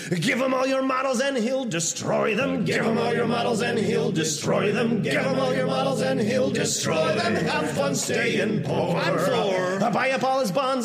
Give him all your models and he'll destroy them. Give him all your models and he'll destroy them. Give him all your models and he'll destroy them. Have fun staying poor. Buy up all his bonds